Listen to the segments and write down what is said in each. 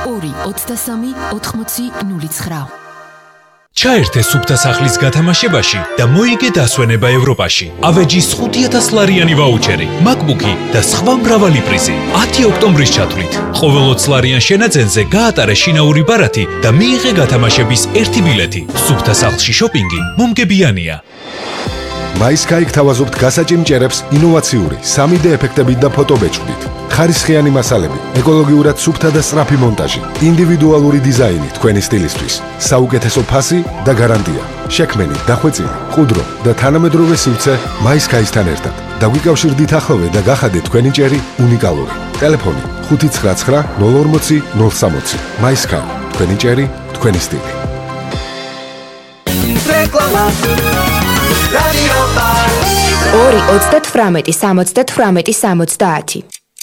2-23-80-09. ჩაერთე სუფთა სახლის გათამაშებაში და მოიგე დასვენება ევროპაში. ავეჯის 5,000 ლარიანი ვაუჩერი, MacBook-ი და სხვა მრავალი პრიზი. 10 ოქტომბრის ჩათვლით. ყოველ 20 ლარიან შენაძენზე გაატარე შინაური ბარათი და მიიღე გათამაშების 1 ბილეთი. სუფთა სახლში შოპინგი მომგებიანია. MySky გთავაზობთ გასაჭიმ ჭერებს ინოვაციური 3D ეფექტებით და ფოტობეჭდით. ხარისხიანი მასალები, ეკოლოგიურად სუფთა და სწრაფი მონტაჟი, ინდივიდუალური დიზაინი თქვენი სტილისთვის, საუკეთესო ფასი და გარანტია. შექმენი, დახვეწილი, ყუდრო და თანამედროვე სივრცე MySky-სთან ერთად. დაგვიკავშირდით ახლოვე და გახადეთ თქვენი ჭერი უნიკალური. ტელეფონი 599 040 060. MySky, თქვენი ჭერი, თქვენი სტილი. რეკლამა 2-38-78-70.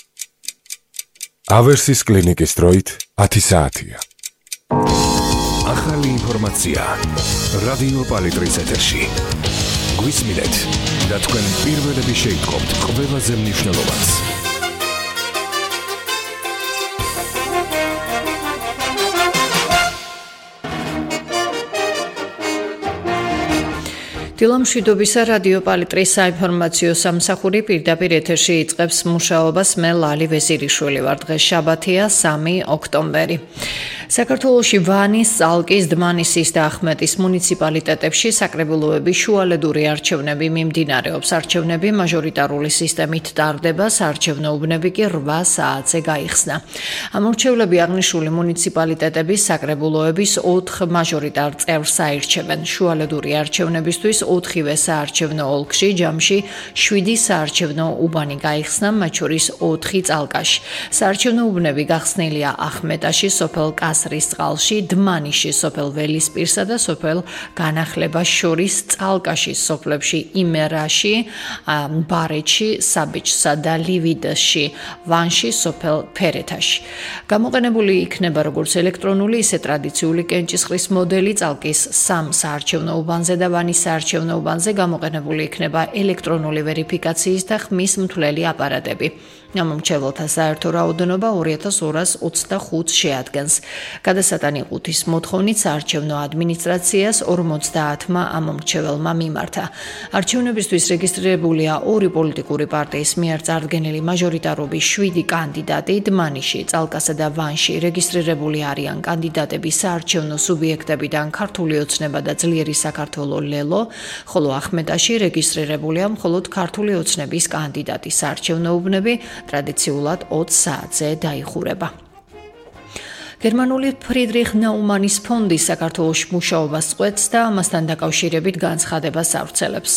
ავერსის კლინიკის დროით 10 საათია. ახალი ინფორმაცია რადიო პალიტრის ეთერში. გვისმინეთ და თქვენ პირველები შეიტყობთ ყველაზე მნიშვნელოვანს. დილამშვიდობისა რადიო პალიტრის საინფორმაციო სამსახური პირდაპირ ეთერში იწყებს მუშაობას. მე ლალი ვეზირიშვილი ვარ. დღეს შაბათია 3 ოქტომბერი. საქართველოში ვანის, წალკის, დმანისის და ახმეტის მუნიციპალიტეტებში საკრებულოების შუალედური არჩევნები მიმდინარეობს. არჩევნები მაჟორიტარული სისტემით ტარდება, საარჩევნო უბნები კი 8 საათზე გაიხსნა. ამორჩევლები აღნიშნული მუნიციპალიტეტების საკრებულოების 4 მაჟორიტარ წევრს აირჩევენ. შუალედური არჩევნებისთვის 4-ვე საარჩევნო ოლქში ჯამში 7 საარჩევნო უბანი გაიხსნა, მათ შორის 4 წალკაში. საარჩევნო უბნები გახსნილია ახმეტაში, სოფელ კასრისწყალში, დმანიში, სოფელ ველისპირსა და სოფელ განახლებას შორის, წალკაში, სოფლებში იმერაში, ბარეთში, საბიჭსა და ლივიდში, ვანში, სოფელ ფერეთაში. გამოყენებული იქნება როგორც ელექტრონული, ისე ტრადიციული კენჭისყრის მოდელი. წალკის 3 საარჩევნო უბანზე და ვანის საარჩევნო უბანზე გამოყენებული იქნება ელექტრონული ვერიფიკაციის და ხმის მთვლელი აპარატები. ამომრჩეველთა საერთო რაოდენობა 2225 შეადგენს. გადასატანი ყუთის მოთხოვნით საარჩევნო ადმინისტრაციას 50-მა ამომრჩეველმა მიმართა. არჩევნებისთვის რეგისტრირებულია 2 პოლიტიკური პარტიის მიერ წარდგენილი მაჟორიტარობის 7 კანდიდატი. დმანიში, წალკასა და ვანში რეგისტრირებული არიან კანდიდატები საარჩევნო სუბიექტებიდან ქართული ოცნება და ძლიერი საქართველო ლელო, ხოლო ახმეტაში რეგისტრირებულია მხოლოდ ქართული ოცნების კანდიდატი. საარჩევნო უბნები ტრადიციულად 20 საათზე დაიხურება. გერმანული ფრიდრიხ ნაუმანის ფონდი საქართველოში მუშაობას წყვეტს და ამასთან დაკავშირებით განცხადებას ავრცელებს.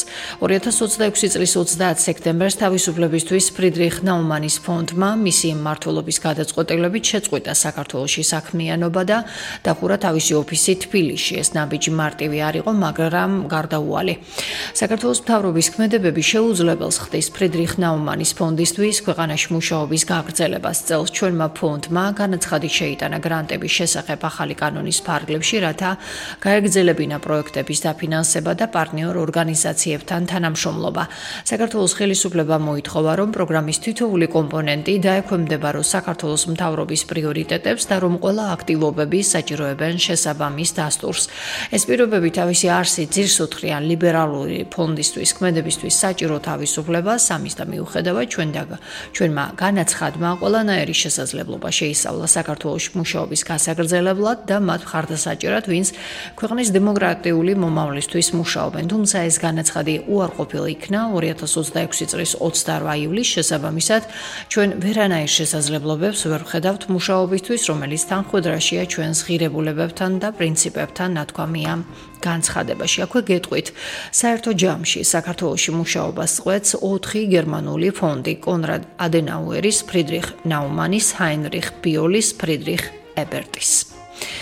2026 წლის 30 სექტემბერს თავისუფლებისთვის ფრიდრიხ ნაუმანის ფონდმა მისი მმართველობის გადაწყვეტილებით შეწყვიტა საქართველოში საქმიანობა და დახურა თავისი ოფისი თბილისში. ეს ნაბიჯი მარტივი არ იყო, მაგრამ გარდაუვალი. საქართველოს მთავრობის ქმედებები შეუძლებელს ხდის ფრიდრიხ ნაუმანის ფონდისთვის ქვეყანაში მუშაობის გაგრძელებას. წელს ჩვენმა ფონდმა განაცხადი შეიტანა გრანტების შესახებ ახალი კანონის ფარგლებში, რათა გაეგრძელებინა პროექტების დაფინანსება და პარტნიორ ორგანიზაციებთან თანამშრომლობა. საქართველოს ხელისუფლებამ მოითხოვა, რომ პროგრამის თითოეული კომპონენტი დაექვემდებარო საქართველოს მთავრობის პრიორიტეტებს და რომ ყველა აქტივობები საჭიროებენ შესაბამის დასტურს. ეს პირობები თავისი არსით ძირს უთხრიან ლიბერალური ფონდისთვის ქმედებისთვის საჭირო თავისუფლებას. ამის და მიუხედავად ჩვენმა განაცხადმა ყველანაირი შესაძლებლობა შეისწავლა საქართველოში მუშაობის გასაგრძელებლად და მათ მხარდასაჭერად, ვინც ქვეყნის დემოკრატიული მომავლისთვის მუშაობენ. თუმცა ეს განაცხადი უარყოფილი იქნა 2026 წლის 28 ივლისს შესაბამისად ჩვენ ვერანაირ შესაძლებლობებს ვერ ვხედავთ მუშაობისთვის, რომელიც თანხმდრაშია ჩვენს ღირებულებებთან და პრინციპებთან ნათქვამი ამ განცხადებაში. აქვე გეტყვით, საერთო ჯამში საქართველოში მუშაობას წყვეტს 4 გერმანული ფონდი: კონრად ადენაუერის, ფრიდრიხ ნაუმანის, ჰაინრიხ ბიოლის, ფრიდრიხ ებერტის.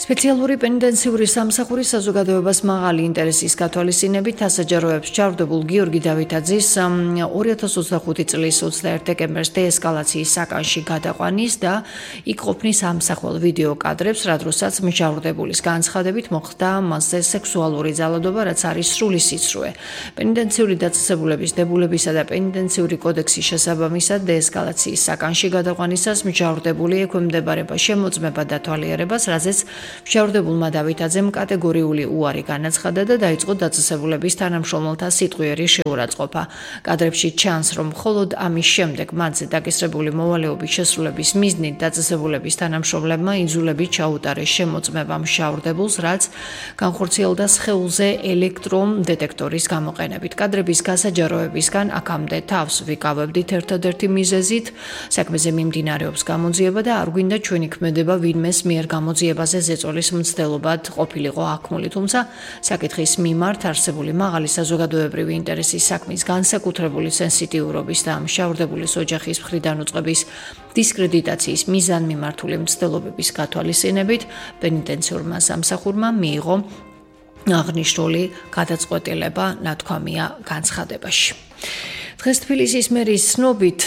სპეციალური პენიტენციური სამსახურის საზოგადოებას მაღალი ინტერესის გათვალისწინებით ასაჯაროებს ჩავრდებულ გიორგი დავითაძის 2025 წლის 21 დეკემბერს დეესკალაციის საკანში გადაყვანის და იქ ყოფნის ამსახველ ვიდეო კადრებს, რა დროსაც მჟავრდებულის განცხადებით მოხდა მასზე სექსუალური ძალადობა, რაც არის სრული სიცრუე. პენიტენციური დაწესებულების დებულებისა და პენიტენციური კოდექსის შესაბამისად დეესკალაციის საკანში გადაყვანისას მჟავრდებული ექვემდებარება შემოწმება და თვალიერებას, რაზეც მჟავრდებულმა დავითაძემ კატეგორიული უარი განაცხადა და დაიწყო დაწესებულების თანამშრომელთა სიტყვიერი შეურაცხყოფა. კადრებში ჩანს, რომ მხოლოდ ამის შემდეგ მათზე დაკისრებული მოვალეობის შესრულების მიზნით დაწესებულების თანამშრომლებმა იძულებით ჩაუტარეს შემოწმება მჟავრდებულს, რაც განხორციელდა სხეულზე ელექტროდეტექტორის გამოყენებით. კადრების გასაჯაროებისგან აქამდე თავს ვიკავებდით ერთადერთი მიზეზით, საქმეზე მიმდინარეობს გამოძიება და არ გვინდა ჩვენი ქმედება ვინმეს მიერ გამოძიებაზე ზეწოლის მცდელობად ყოფილიყო აქმული, თუმცა საკითხის მიმართ არსებული მაღალი საზოგადოებრივი ინტერესის საქმის განსაკუთრებული სენსიტიურობის და მჟავრდებულის ოჯახის მხრიდან უწყების დისკრედიტაციის მიზანმიმართული მცდელობების გათვალისწინებით პენიტენციურმა სამსახურმა მიიღო აღნიშნული გადაწყვეტილება ნათქვამია განცხადებაში. დღეს თბილისის მერის ცნობით,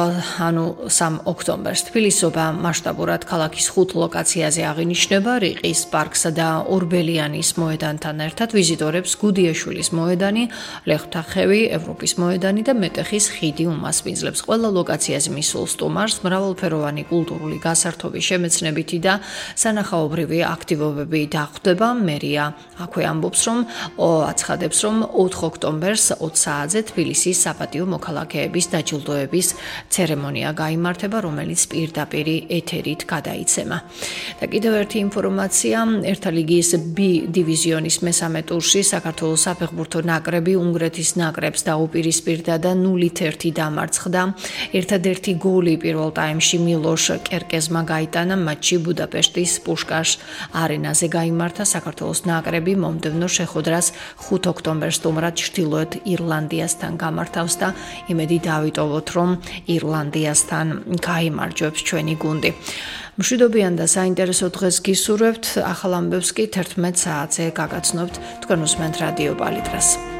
3 ოქტომბერს თბილისობა მასშტაბურად ქალაქის 5 ლოკაციაზე აღინიშნება, რიყის პარკსა და ორბელიანის მოედანთან ერთად ვიზიტორებს გუდიაშვილის მოედანი, ლეხთახევი, ევროპის მოედანი და მეტეხის ხიდი უმასპინძლებს. ყველა ლოკაციაზე მისულ სტუმარს მრავალფეროვანი კულტურული გასართობი, შემეცნებითი და სანახაობრივი აქტივობები დახვდება. მერია აქვე ამბობს, რომ აცხადებს, რომ 4 ოქტომბერს 20 საათზე თბილისის საპატიო მოქალაქეების დაჯილდოების ცერემონია გაიმართება, რომელიც პირდაპირ ეთერით გადაიცემა. და კიდევ ერთი ინფორმაცია, ერთა ლიგის B დივიზიონის მესამე ტურში საქართველოს საფეხბურთო ნაკრები უნგრეთის ნაკრებს დაუპირისპირდა და 0-1 დამარცხდა. ერთადერთი გოლი პირველ ტაიმში მილოშ კერკეზმა გაიტანა მატჩი ბუდაპეშტის პუშკაშ არენაზე გაიმართა. საქართველოს ნაკრები მომდევნო შეხვედრას 5 ოქტომბერს სტუმრად ჩრდილოეთ ირლანდიასთან გამართავს და იმედი დავიტოვოთ, რომ ირლანდიასთან გაიმარჯვებს ჩვენი გუნდი. მშვიდობიან და საინტერესო დღეს გისურვებთ. ახალ ამბებს კი 11 საათზე გაგაცნობთ. თქვენ უსმენთ რადიო პალიტრას.